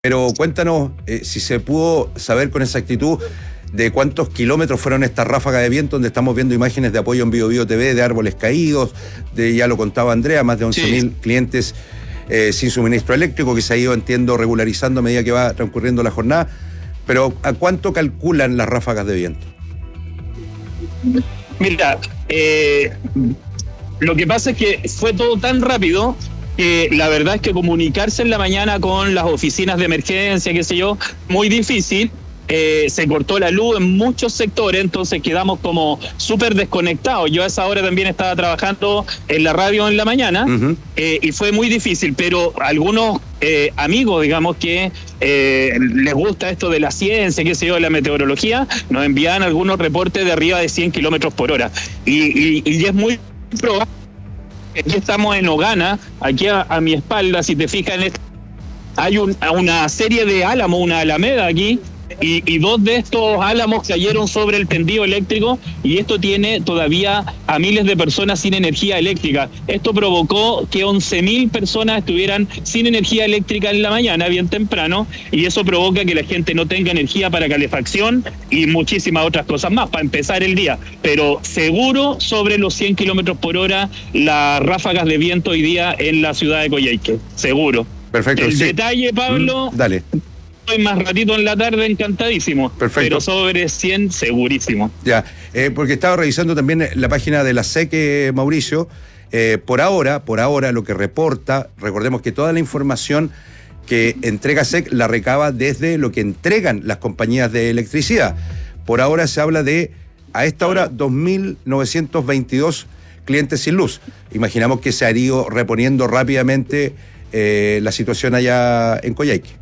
Pero cuéntanos si se pudo saber con exactitud de cuántos kilómetros fueron estas ráfagas de viento, donde estamos viendo imágenes de apoyo en Bio TV, de árboles caídos, ya lo contaba Andrea, más de 11.000 clientes sin suministro eléctrico, que se ha ido, entiendo, regularizando a medida que va transcurriendo la jornada. Pero ¿a cuánto calculan las ráfagas de viento? Mira, lo que pasa es que fue todo tan rápido que la verdad es que comunicarse en la mañana con las oficinas de emergencia, qué sé yo, muy difícil. Se cortó la luz en muchos sectores, entonces quedamos como súper desconectados. Yo a esa hora también estaba trabajando en la radio en la mañana, y fue muy difícil, pero algunos amigos, digamos, que les gusta esto de la ciencia, qué sé yo, de la meteorología, nos envían algunos reportes de arriba de 100 kilómetros por hora. Y es muy probable. Aquí estamos en Ogana, aquí a mi espalda, si te fijas, hay una serie de álamos, una alameda aquí, y dos de estos álamos cayeron sobre el tendido eléctrico, y esto tiene todavía a miles de personas sin energía eléctrica. Esto provocó que 11.000 personas estuvieran sin energía eléctrica en la mañana, bien temprano, y eso provoca que la gente no tenga energía para calefacción y muchísimas otras cosas más para empezar el día. Pero seguro sobre los 100 kilómetros por hora las ráfagas de viento hoy día en la ciudad de Coyhaique, seguro. Perfecto. El detalle, Pablo... Dale. Más ratito en la tarde, encantadísimo. Perfecto. Pero sobre 100, segurísimo. Ya, porque estaba revisando también la página de la SEC, Mauricio. Por ahora, lo que reporta, recordemos que toda la información que entrega SEC la recaba desde lo que entregan las compañías de electricidad. Por ahora se habla de, a esta hora, 2.922 clientes sin luz. Imaginamos que se ha ido reponiendo rápidamente la situación allá en Coyhaique.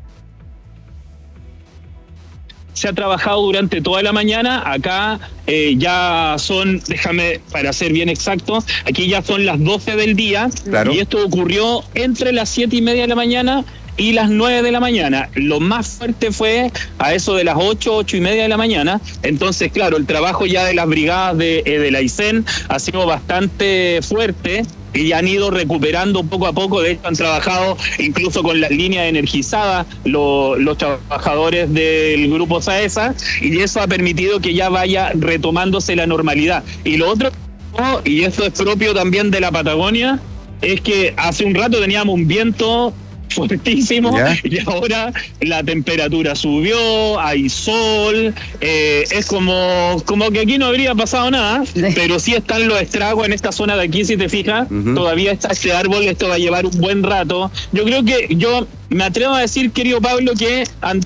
Se ha trabajado durante toda la mañana. Acá ya son, déjame para ser bien exacto, aquí ya son las 12 del día. Claro. Y esto ocurrió entre las 7:30 de la mañana y las 9 de la mañana. Lo más fuerte fue a eso de las 8:30 de la mañana. Entonces, claro, el trabajo ya de las brigadas de la ICEN ha sido bastante fuerte, y han ido recuperando poco a poco. De hecho, han trabajado incluso con las líneas energizadas los trabajadores del grupo SAESA, y eso ha permitido que ya vaya retomándose la normalidad. Y lo otro, y esto es propio también de la Patagonia, es que hace un rato teníamos un viento fuertísimo, y ahora la temperatura subió, hay sol, es como que aquí no habría pasado nada, pero sí están los estragos en esta zona de aquí, si te fijas. Todavía está este árbol, esto va a llevar un buen rato. Yo creo que me atrevo a decir, querido Pablo, que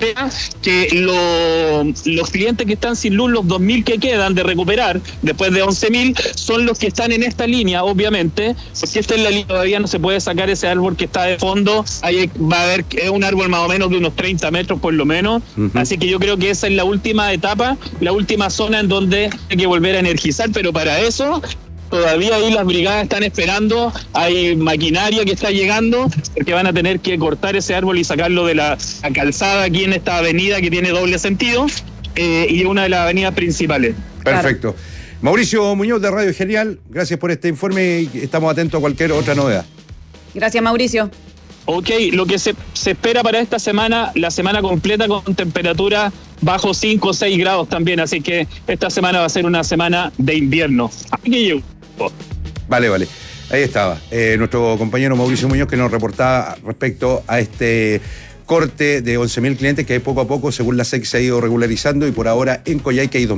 los clientes que están sin luz, los 2.000 que quedan de recuperar, después de 11.000, son los que están en esta línea, obviamente, porque esta es la línea, todavía no se puede sacar ese árbol que está de fondo. Ahí va a haber, es un árbol más o menos de unos 30 metros por lo menos, así que yo creo que esa es la última etapa, la última zona en donde hay que volver a energizar, pero para eso... Todavía ahí las brigadas están esperando, hay maquinaria que está llegando, porque van a tener que cortar ese árbol y sacarlo de la calzada aquí en esta avenida que tiene doble sentido, y es una de las avenidas principales. Perfecto. Claro. Mauricio Muñoz de Radio Genial, gracias por este informe y estamos atentos a cualquier otra novedad. Gracias, Mauricio. Ok, lo que se espera para esta semana, la semana completa con temperatura bajo 5 o 6 grados también, así que esta semana va a ser una semana de invierno. Aquí llego. Vale. Ahí estaba nuestro compañero Mauricio Muñoz, que nos reportaba respecto a este corte de 11.000 clientes que poco a poco, según la SEC, se ha ido regularizando, y por ahora en Coyhaique hay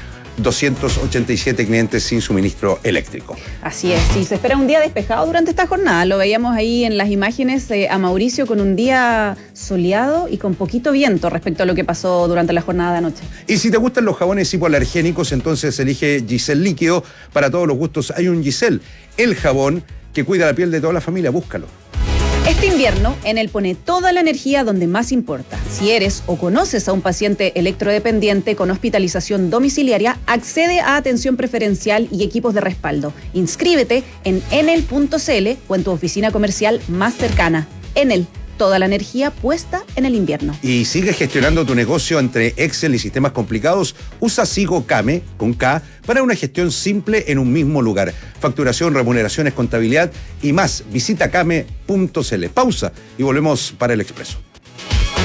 2.287 clientes sin suministro eléctrico. Así es, sí, se espera un día despejado durante esta jornada. Lo veíamos ahí en las imágenes a Mauricio con un día soleado y con poquito viento respecto a lo que pasó durante la jornada de anoche. Y si te gustan los jabones hipoalergénicos, entonces elige Giselle Líquido. Para todos los gustos hay un Giselle, el jabón que cuida la piel de toda la familia. Búscalo. Este invierno, Enel pone toda la energía donde más importa. Si eres o conoces a un paciente electrodependiente con hospitalización domiciliaria, accede a atención preferencial y equipos de respaldo. Inscríbete en enel.cl o en tu oficina comercial más cercana. Enel, toda la energía puesta en el invierno. Y sigue gestionando tu negocio entre Excel y sistemas complicados. Usa Sigo Kame, con K, para una gestión simple en un mismo lugar. Facturación, remuneraciones, contabilidad y más. Visita kame.cl. Pausa y volvemos para el Expreso.